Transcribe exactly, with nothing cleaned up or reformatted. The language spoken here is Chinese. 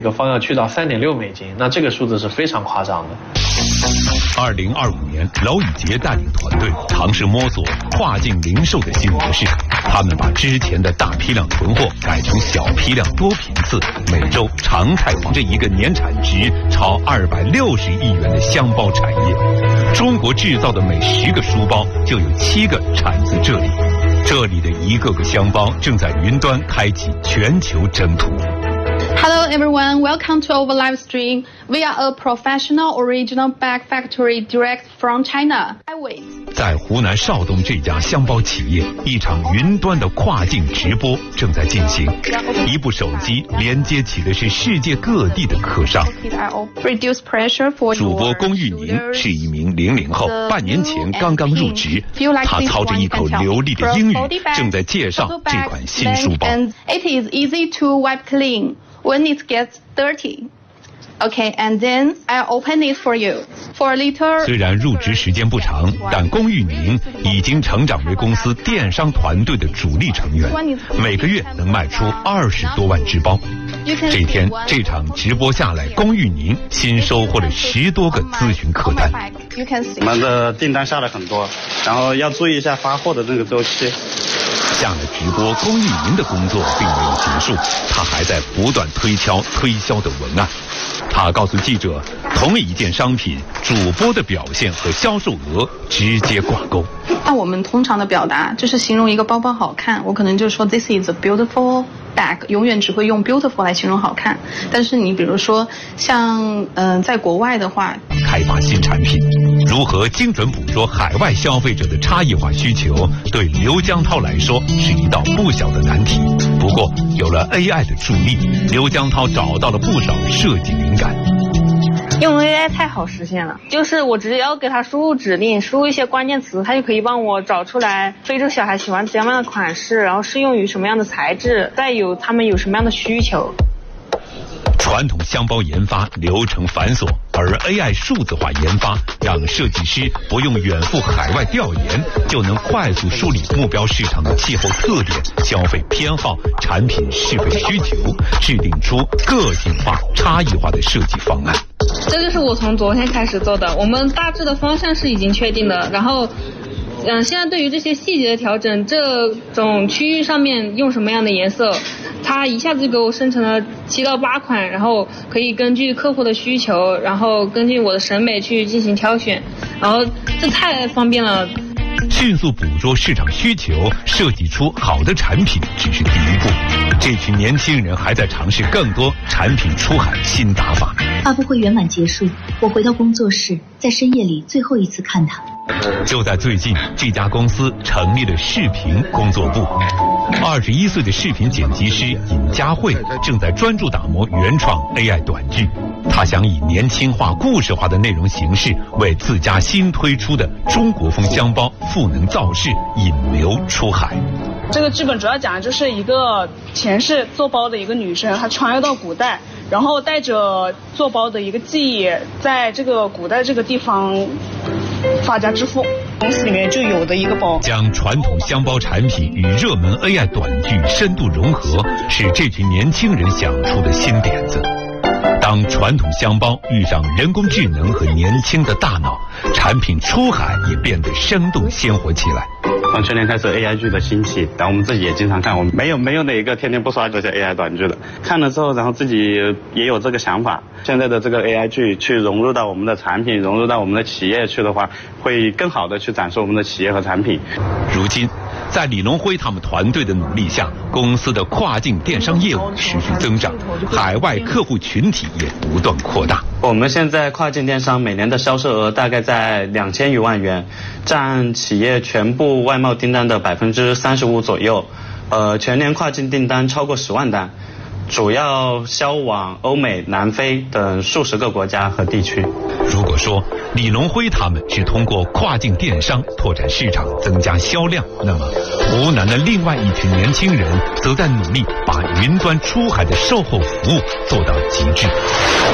这个方要去到三点六美金，那这个数字是非常夸张的。 二零二五年，娄宇杰带领团队尝试摸索跨境零售的新模式。他们把之前的大批量囤货改成小批量多频次，每周常态化这一个年产值超二百六十亿元的箱包产业。中国制造的每十个书包就有七个产自这里。这里的一个个箱包正在云端开启全球征途。 Hello everyone, welcome to our live stream. We are a professional original bag factory direct from China. 在湖南邵东这家箱包企业，一场云端的跨境直播正在进行。一部手机连接起的是世界各地的客商。主播龚玉宁是一名零零后，半年前刚刚入职。他操着一口流利的英语，正在介绍这款新书包。 It is easy to wipe clean when it gets dirty. Okay, and then I'll open it for you. For a little. 虽然入职时间不长，但龚玉宁已经成长为公司电商团队的主力成员，每个月能卖出二十多万只包。这天这场直播下来，龚玉宁新收获了十多个咨询客单。 我们的订单下了很多，然后要注意一下发货的这个周期。 下了直播，龚玉宁的工作并没有结束，他还在不断推敲推销的文案。他告诉记者，同一件商品，主播的表现和销售额直接挂钩。 那我们通常的表达就是形容一个包包好看，我可能就说 This is a beautiful bag， 永远只会用 beautiful 来形容好看。但是你比如说像嗯、呃、在国外的话， 开发新产品，如何精准捕捉海外消费者的差异化需求，对刘江涛来说是一道不小的难题。不过有了 A I 的助力，刘江涛找到了不少设计灵感。 用 A I 太好实现了，就是我只要给他输入指令，输入一些关键词，他就可以帮我找出来非洲小孩喜欢怎样的款式，然后适用于什么样的材质，再有他们有什么样的需求。 传统箱包研发流程繁琐，而 A I 数字化研发让设计师不用远赴海外调研，就能快速梳理目标市场的气候特点、消费偏好、产品适配需求，制定出个性化、差异化的设计方案。 这个是我从昨天开始做的，我们大致的方向是已经确定的，然后嗯，现在对于这些细节的调整，这种区域上面用什么样的颜色，它一下子就给我生成了七到八款，然后可以根据客户的需求，然后根据我的审美去进行挑选，然后这太方便了。 迅速捕捉市场需求，设计出好的产品只是第一步。这群年轻人还在尝试更多产品出海新打法。 发布会圆满结束，我回到工作室，在深夜里最后一次看他。 就在最近，这家公司成立了视频工作部。二十一岁的视频剪辑师尹佳慧正在专注打磨原创 A I 短剧。他想以年轻化、故事化的内容形式，为自家新推出的中国风箱包赋能造势，引流出海。 这个剧本主要讲的就是一个前世做包的一个女生，她穿越到古代，然后带着做包的一个记忆，在这个古代这个地方发家致富。公司里面就有的一个包， 将传统箱包产品与热门 A I 短剧深度融合，是这群年轻人想出的新点子。当传统箱包遇上人工智能和年轻的大脑，产品出海也变得生动鲜活起来。 从去年开始 A I 剧的兴起，然后我们自己也经常看，我们没有没有哪一个天天不刷这些 A I 短剧的。看了之后，然后自己也有这个想法，现在的这个 A I 剧去融入到我们的产品，融入到我们的企业去的话，会更好的去展示我们的企业和产品。 如今，在李龙辉他们团队的努力下，公司的跨境电商业务持续增长，海外客户群体也不断扩大。 我们现在跨境电商每年的销售额大概在两千余万元，占企业全部外贸订单的百分之三十五左右，呃，全年跨境订单超过十万单，主要销往欧美、南非等数十个国家和地区。 如果说李龙辉他们是通过跨境电商拓展市场、增加销量，那么湖南的另外一群年轻人则在努力把云端出海的售后服务做到极致。